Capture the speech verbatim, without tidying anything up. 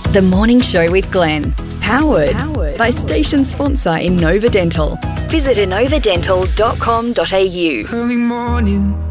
The Morning Show with Glenn. Powered, Powered by station sponsor Innova Dental. Visit innova dental dot com dot a u. Early morning,